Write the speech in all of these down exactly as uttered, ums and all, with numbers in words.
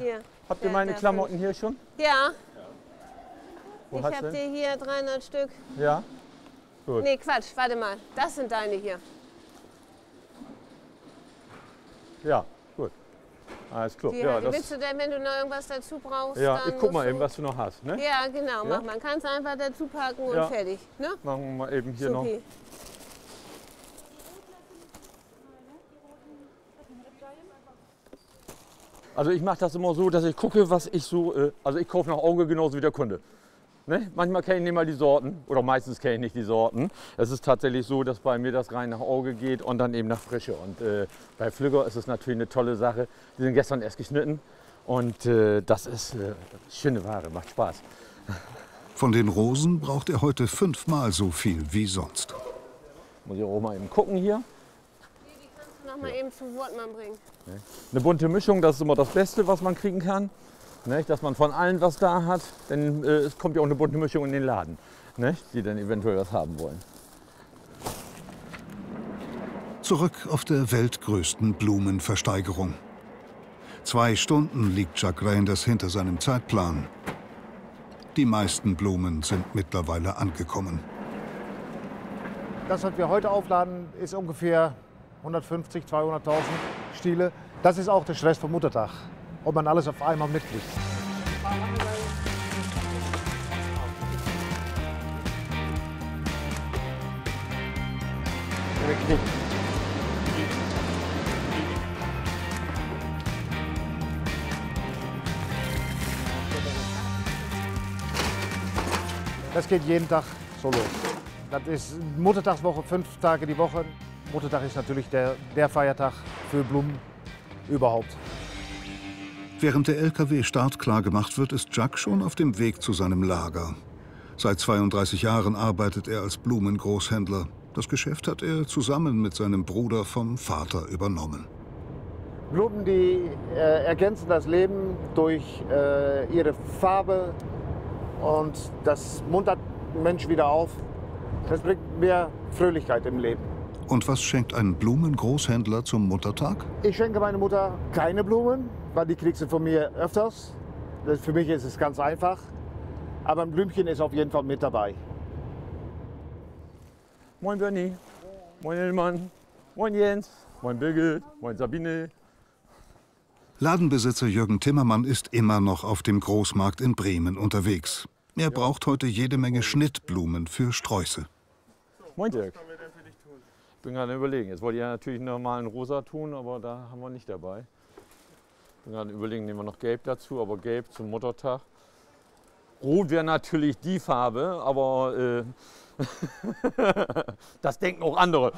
Hier. Habt ihr meine Klamotten hier schon? Ja. Wo Ich hast habe du? dir hier dreihundert Stück. Ja? Gut. Nee, Quatsch, warte mal. Das sind deine hier. Ja, gut. Alles klar. Die, Ja, die das, willst du denn, wenn du noch irgendwas dazu brauchst? ja, dann ich guck mal musst eben, du- was du noch hast. Ne? Ja, genau. Ja? Mach mal. Kannst einfach dazu packen und Ja. fertig. Ne? Machen wir mal eben hier noch. Supi. Also ich mache das immer so, dass ich gucke, was ich so, äh, also ich kaufe nach Auge genauso wie der Kunde. Ne? Manchmal kenne ich nicht mal die Sorten oder meistens kenne ich nicht die Sorten. Es ist tatsächlich so, dass bei mir das rein nach Auge geht und dann eben nach Frische. Und äh, bei Flügger ist es natürlich eine tolle Sache. Die sind gestern erst geschnitten und äh, das ist äh, schöne Ware, macht Spaß. Von den Rosen braucht er heute fünfmal so viel wie sonst. Muss ich auch mal eben gucken hier. Die kannst du noch mal eben zum Wortmann bringen. Eine bunte Mischung, das ist immer das Beste, was man kriegen kann. Nicht? Dass man von allen was da hat, denn äh, es kommt ja auch eine bunte Mischung in den Laden, nicht? Die dann eventuell was haben wollen. Zurück auf der weltgrößten Blumenversteigerung. Zwei Stunden liegt Jacques Reinders hinter seinem Zeitplan. Die meisten Blumen sind mittlerweile angekommen. Das, was wir heute aufladen, ist ungefähr hundertfünfzig, zweihunderttausend Stiele. Das ist auch der Stress vom Muttertag, ob man alles auf einmal mitkriegt. Das geht jeden Tag so los. Das ist Muttertagswoche, fünf Tage die Woche. Muttertag ist natürlich der, der Feiertag für Blumen überhaupt. Während der L K W startklar gemacht wird, ist Jacques schon auf dem Weg zu seinem Lager. Seit zweiunddreißig Jahren arbeitet er als Blumengroßhändler. Das Geschäft hat er zusammen mit seinem Bruder vom Vater übernommen. Blumen, die äh, ergänzen das Leben durch äh, ihre Farbe und das muntert den Mensch wieder auf. Das bringt mehr Fröhlichkeit im Leben. Und was schenkt ein Blumengroßhändler zum Muttertag? Ich schenke meiner Mutter keine Blumen, weil die kriegt sie von mir öfters. Das, für mich ist es ganz einfach. Aber ein Blümchen ist auf jeden Fall mit dabei. Moin Bernie, moin Hillmann, moin Jens, moin Birgit, moin Sabine. Ladenbesitzer Jürgen Timmermann ist immer noch auf dem Großmarkt in Bremen unterwegs. Er braucht heute jede Menge Schnittblumen für Sträuße. Moin Dirk. Ich bin gerade überlegen. Jetzt wollte ich ja natürlich normal einen rosa tun, aber da haben wir nicht dabei. Ich bin gerade überlegen, nehmen wir noch gelb dazu, aber gelb zum Muttertag. Rot wäre natürlich die Farbe, aber äh, das denken auch andere.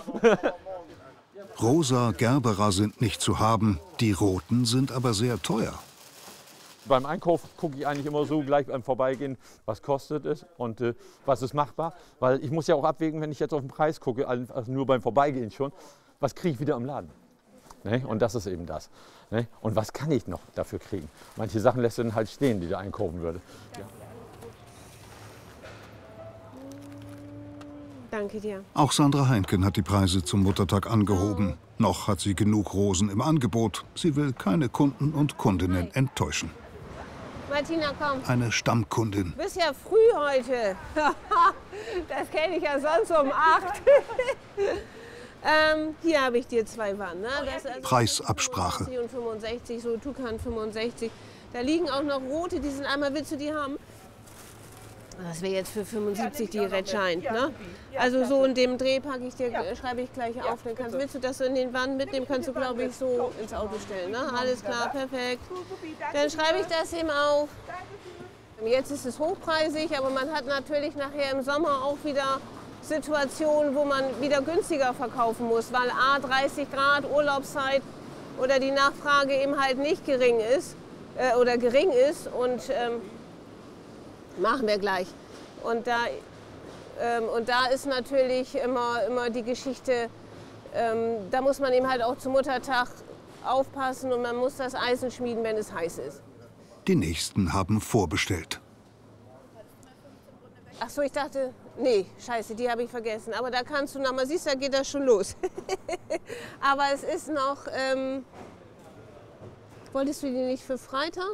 Rosa Gerbera sind nicht zu haben, die roten sind aber sehr teuer. Beim Einkauf gucke ich eigentlich immer so gleich beim Vorbeigehen, was kostet es und äh, was ist machbar. Weil ich muss ja auch abwägen, wenn ich jetzt auf den Preis gucke, also nur beim Vorbeigehen schon, was kriege ich wieder im Laden. Ne? Und das ist eben das. Ne? Und was kann ich noch dafür kriegen? Manche Sachen lässt du dann halt stehen, die du einkaufen würde. Ja. Danke dir. Auch Sandra Heinken hat die Preise zum Muttertag angehoben. Noch hat sie genug Rosen im Angebot. Sie will keine Kunden und Kundinnen enttäuschen. Martina, komm. Eine Stammkundin. Du bist ja früh heute. Das kenne ich ja sonst um acht. ähm, hier habe ich dir zwei Wannen. Ne? Das ist Preisabsprache. fünfundsechzig und fünfundsechzig, so Tukan fünfundsechzig. Da liegen auch noch rote, die sind einmal, willst du die haben? Das wäre jetzt für fünfundsiebzig die Red Shine, ne? Also so in dem Dreh packe ich dir, schreibe ich gleich auf. Dann kannst, willst du das so in den Wannen mitnehmen, kannst du, glaube ich, so ins Auto stellen. Ne? Alles klar, perfekt. Dann schreibe ich das eben auf. Jetzt ist es hochpreisig, aber man hat natürlich nachher im Sommer auch wieder Situationen, wo man wieder günstiger verkaufen muss, weil a dreißig Grad, Urlaubszeit oder die Nachfrage eben halt nicht gering ist äh, oder gering ist. Und ähm, machen wir gleich. Und da, ähm, und da ist natürlich immer, immer die Geschichte, ähm, da muss man eben halt auch zum Muttertag aufpassen und man muss das Eisen schmieden, wenn es heiß ist. Die nächsten haben vorbestellt. Ach so, ich dachte, nee, scheiße, die habe ich vergessen. Aber da kannst du noch mal, siehst du, da geht das schon los. Aber es ist noch, ähm, wolltest du die nicht für Freitag?